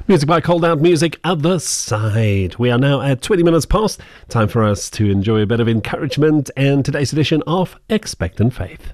Music by Cold Out Music, Other Side. We are now at 20 minutes past. Time for us to enjoy a bit of encouragement and today's edition of Expectant Faith.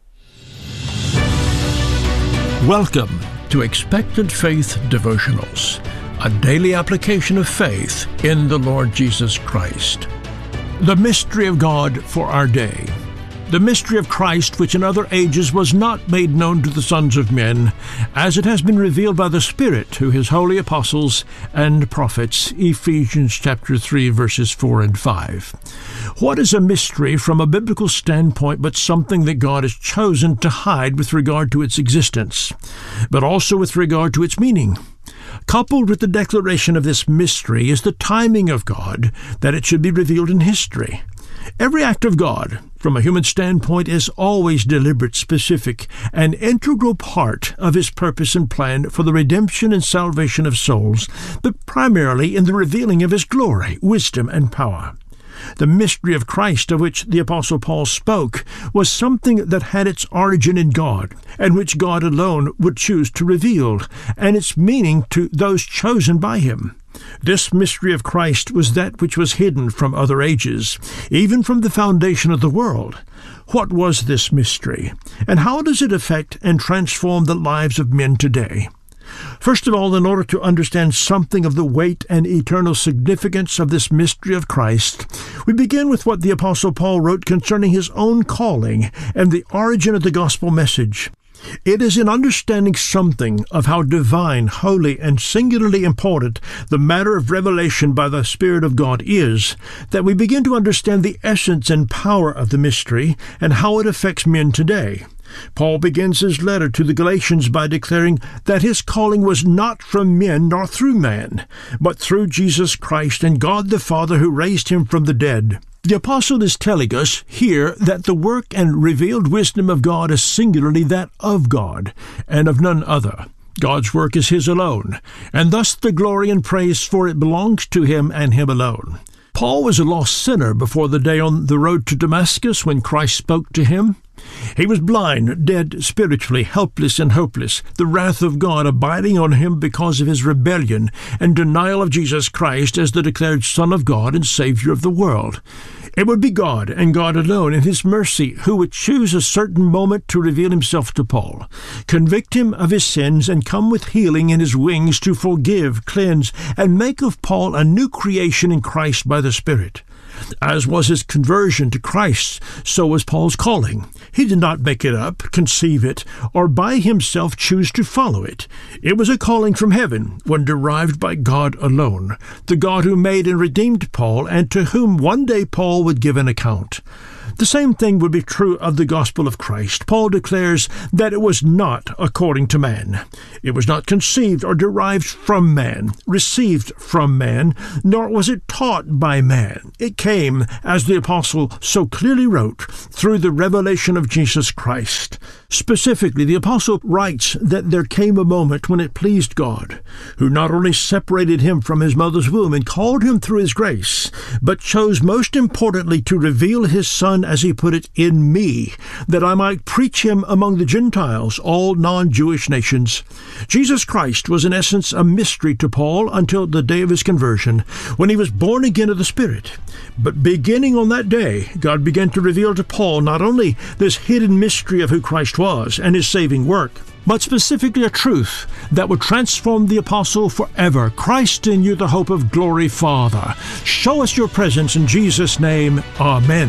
Welcome to Expectant Faith Devotionals, a daily application of faith in the Lord Jesus Christ. The mystery of God for our day. The mystery of Christ, which in other ages was not made known to the sons of men, as it has been revealed by the Spirit to his holy apostles and prophets. Ephesians chapter 3, verses 4 and 5. What is a mystery from a biblical standpoint but something that God has chosen to hide with regard to its existence, but also with regard to its meaning? Coupled with the declaration of this mystery is the timing of God, that it should be revealed in history. Every act of God, from a human standpoint, is always deliberate, specific, an integral part of his purpose and plan for the redemption and salvation of souls, but primarily in the revealing of his glory, wisdom, and power. The mystery of Christ, of which the Apostle Paul spoke, was something that had its origin in God, and which God alone would choose to reveal, and its meaning to those chosen by him. This mystery of Christ was that which was hidden from other ages, even from the foundation of the world. What was this mystery, and how does it affect and transform the lives of men today? First of all, in order to understand something of the weight and eternal significance of this mystery of Christ, we begin with what the Apostle Paul wrote concerning his own calling and the origin of the gospel message. It is in understanding something of how divine, holy, and singularly important the matter of revelation by the Spirit of God is that we begin to understand the essence and power of the mystery and how it affects men today. Paul begins his letter to the Galatians by declaring that his calling was not from men nor through man, but through Jesus Christ and God the Father who raised him from the dead. The apostle is telling us here that the work and revealed wisdom of God is singularly that of God, and of none other. God's work is his alone, and thus the glory and praise for it belongs to him and him alone. Paul was a lost sinner before the day on the road to Damascus when Christ spoke to him. He was blind, dead spiritually, helpless and hopeless, the wrath of God abiding on him because of his rebellion and denial of Jesus Christ as the declared Son of God and Savior of the world. It would be God and God alone in his mercy who would choose a certain moment to reveal himself to Paul, convict him of his sins, and come with healing in his wings to forgive, cleanse, and make of Paul a new creation in Christ by the Spirit. As was his conversion to Christ, so was Paul's calling. He did not make it up, conceive it, or by himself choose to follow it. It was a calling from heaven, one derived by God alone, the God who made and redeemed Paul, and to whom one day Paul would give an account. The same thing would be true of the gospel of Christ. Paul declares that it was not according to man. It was not conceived or derived from man, received from man, nor was it taught by man. It came, as the apostle so clearly wrote, through the revelation of Jesus Christ. Specifically, the apostle writes that there came a moment when it pleased God, who not only separated him from his mother's womb and called him through his grace, but chose most importantly to reveal his Son, as he put it, in me, that I might preach him among the Gentiles, all non-Jewish nations. Jesus Christ was in essence a mystery to Paul until the day of his conversion, when he was born again of the Spirit. But beginning on that day, God began to reveal to Paul not only this hidden mystery of who Christ was and his saving work, but specifically a truth that would transform the apostle forever. Christ in you, the hope of glory, Father. Show us your presence in Jesus' name. Amen.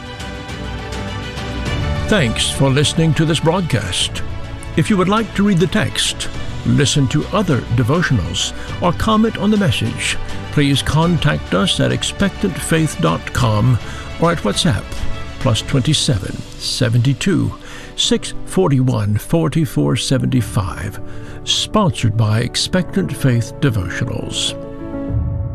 Thanks for listening to this broadcast. If you would like to read the text, listen to other devotionals, or comment on the message, please contact us at expectantfaith.com or at WhatsApp +27 72 641 4475. Sponsored by Expectant Faith Devotionals.